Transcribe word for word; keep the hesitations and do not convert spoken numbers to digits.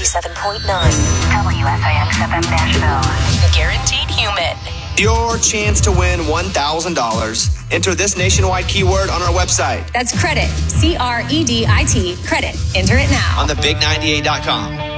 ninety-seven point nine. W S I X F M Nashville. Guaranteed human. Your chance to win one thousand dollars. Enter this nationwide keyword on our website. That's credit. C R E D I T. Credit. Enter it now. On the big ninety-eight dot com.